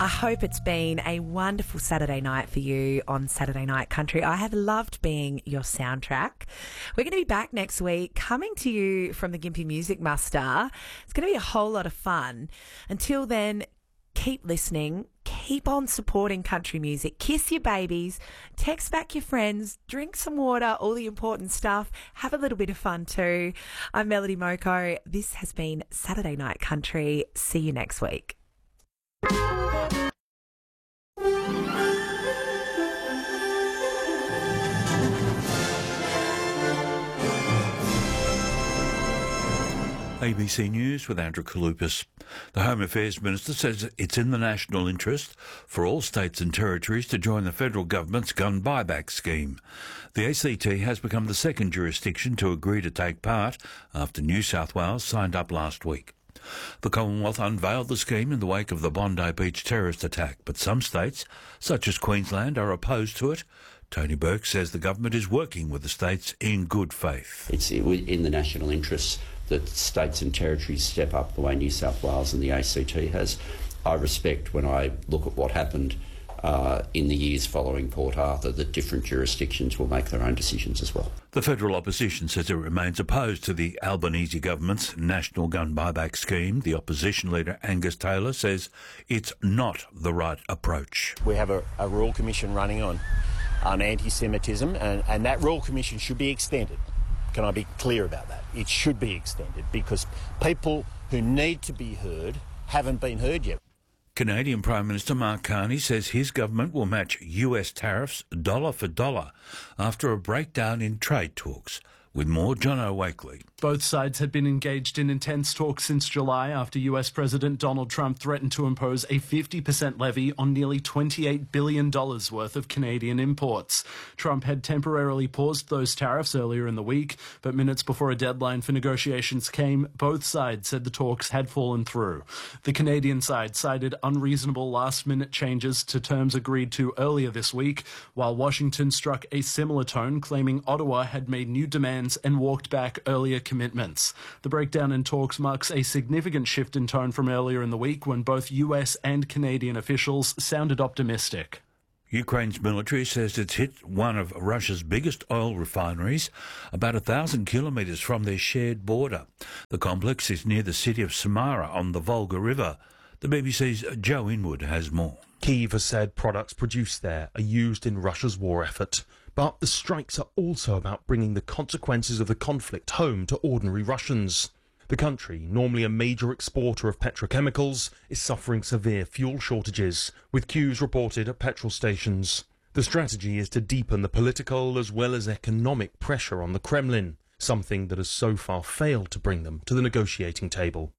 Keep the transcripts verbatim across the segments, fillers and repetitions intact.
hope it's been a wonderful Saturday night for you on Saturday Night Country. I have loved being your soundtrack. We're going to be back next week coming to you from the Gympie Music Muster. It's going to be a whole lot of fun. Until then, keep listening. Keep on supporting country music. Kiss your babies. Text back your friends. Drink some water. All the important stuff. Have a little bit of fun too. I'm Melody Moko. This has been Saturday Night Country. See you next week. A B C News with Andrew Kalupas. The Home Affairs Minister says it's in the national interest for all states and territories to join the federal government's gun buyback scheme. The A C T has become the second jurisdiction to agree to take part after New South Wales signed up last week. The Commonwealth unveiled the scheme in the wake of the Bondi Beach terrorist attack, but some states, such as Queensland, are opposed to it. Tony Burke says the government is working with the states in good faith. It's in the national interest that states and territories step up the way New South Wales and the A C T has. I respect, when I look at what happened uh, in the years following Port Arthur, that different jurisdictions will make their own decisions as well. The federal opposition says it remains opposed to the Albanese government's national gun buyback scheme. The opposition leader Angus Taylor says it's not the right approach. We have a, a Royal Commission running on on anti-Semitism, and, and that Royal Commission should be extended. Can I be clear about that? It should be extended because people who need to be heard haven't been heard yet. Canadian Prime Minister Mark Carney says his government will match U S tariffs dollar for dollar after a breakdown in trade talks. With more, John O'Wakely. Both sides had been engaged in intense talks since July after U S President Donald Trump threatened to impose a fifty percent levy on nearly twenty-eight billion dollars worth of Canadian imports. Trump had temporarily paused those tariffs earlier in the week, but minutes before a deadline for negotiations came, both sides said the talks had fallen through. The Canadian side cited unreasonable last-minute changes to terms agreed to earlier this week, while Washington struck a similar tone, claiming Ottawa had made new demands and walked back earlier commitments. The breakdown in talks marks a significant shift in tone from earlier in the week when both U S and Canadian officials sounded optimistic. Ukraine's military says it's hit one of Russia's biggest oil refineries, about a thousand kilometres from their shared border. The complex is near the city of Samara on the Volga River. The B B C's Joe Inwood has more. Kyiv has said products produced there are used in Russia's war effort. But the strikes are also about bringing the consequences of the conflict home to ordinary Russians. The country, normally a major exporter of petrochemicals, is suffering severe fuel shortages, with queues reported at petrol stations. The strategy is to deepen the political as well as economic pressure on the Kremlin, something that has so far failed to bring them to the negotiating table.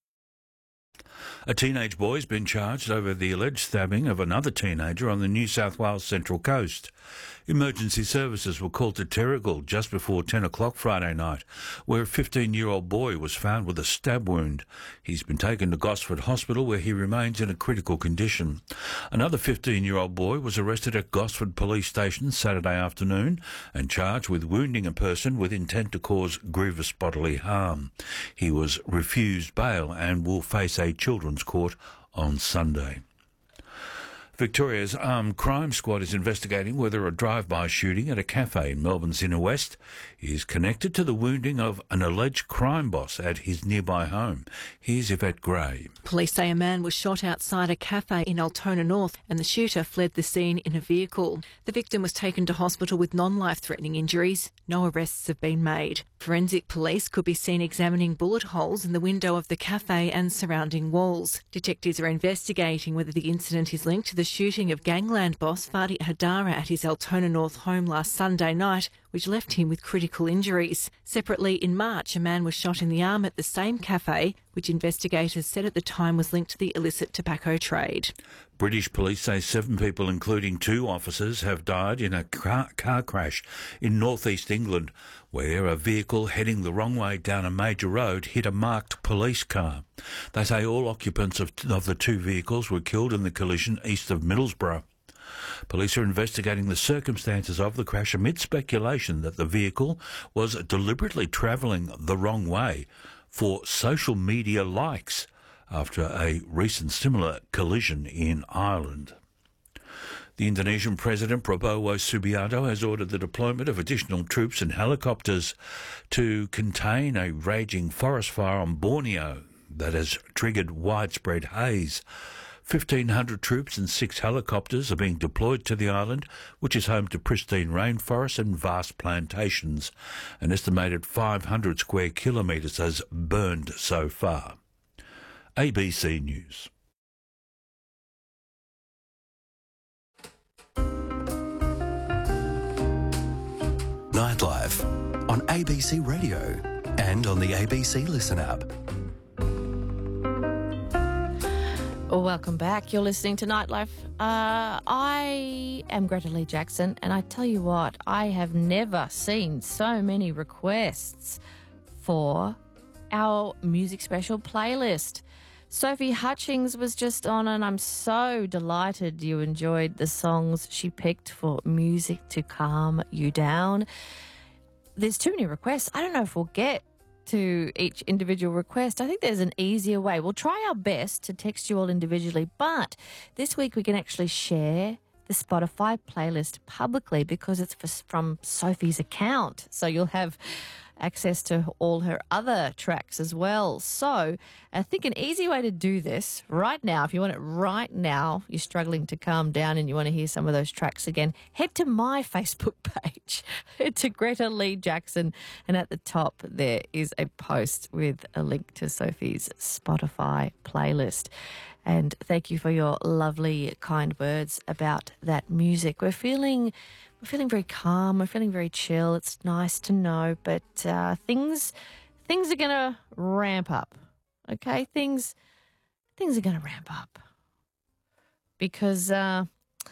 A teenage boy has been charged over the alleged stabbing of another teenager on the New South Wales Central Coast. Emergency services were called to Terrigal just before ten o'clock Friday night, where a fifteen-year-old boy was found with a stab wound. He's been taken to Gosford Hospital, where he remains in a critical condition. Another fifteen-year-old boy was arrested at Gosford Police Station Saturday afternoon and charged with wounding a person with intent to cause grievous bodily harm. He was refused bail and will face a children's court on Sunday. Victoria's Armed Crime Squad is investigating whether a drive-by shooting at a cafe in Melbourne's inner west is connected to the wounding of an alleged crime boss at his nearby home. Here's Yvette Gray. Police say a man was shot outside a cafe in Altona North and the shooter fled the scene in a vehicle. The victim was taken to hospital with non-life-threatening injuries. No arrests have been made. Forensic police could be seen examining bullet holes in the window of the cafe and surrounding walls. Detectives are investigating whether the incident is linked to the shooting of gangland boss Fadi Hadara at his Altona North home last Sunday night, which left him with critical injuries. Separately, in March, a man was shot in the arm at the same cafe, which investigators said at the time was linked to the illicit tobacco trade. British police say seven people, including two officers, have died in a car, car crash in northeast England, where a vehicle heading the wrong way down a major road hit a marked police car. They say all occupants of, of the two vehicles were killed in the collision east of Middlesbrough. Police are investigating the circumstances of the crash amid speculation that the vehicle was deliberately travelling the wrong way for social media likes. after a recent similar collision in Ireland. The Indonesian President Prabowo Subianto has ordered the deployment of additional troops and helicopters to contain a raging forest fire on Borneo that has triggered widespread haze. fifteen hundred troops and six helicopters are being deployed to the island, which is home to pristine rainforests and vast plantations. An estimated five hundred square kilometres has burned so far. A B C News. Nightlife on A B C Radio and on the A B C Listen app. Welcome back. You're listening to Nightlife. Uh, I am Greta Lee Jackson, and I tell you what, I have never seen so many requests for our music special playlist. Sophie Hutchings was just on, and I'm so delighted you enjoyed the songs she picked for music to calm you down. There's too many requests. I don't know if we'll get to each individual request. I think there's an easier way. We'll try our best to text you all individually, but this week we can actually share the Spotify playlist publicly because it's for, from Sophie's account. So you'll have access to all her other tracks as well. So I think an easy way to do this right now, if you want it right now, you're struggling to calm down and you want to hear some of those tracks again, head to my Facebook page. Head to Greta Lee Jackson, and at the top there is a post with a link to Sophie's Spotify playlist. And thank you for your lovely, kind words about that music. We're feeling We're feeling very calm. We're feeling very chill. It's nice to know, but uh, things things are going to ramp up. Okay, things things are going to ramp up because uh,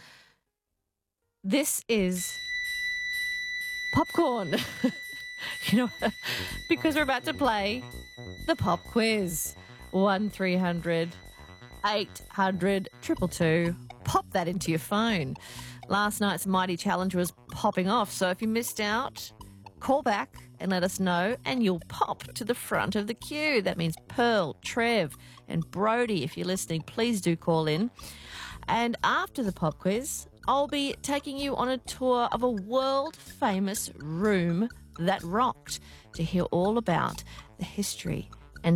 this is popcorn. You know, because we're about to play the pop quiz. One three hundred eight hundred two two two. Pop that into your phone. Last night's Mighty Challenge was popping off, so if you missed out, call back and let us know, and you'll pop to the front of the queue. That means Pearl, Trev, and Brody. If you're listening, please do call in. And after the pop quiz, I'll be taking you on a tour of a world-famous room that rocked to hear all about the history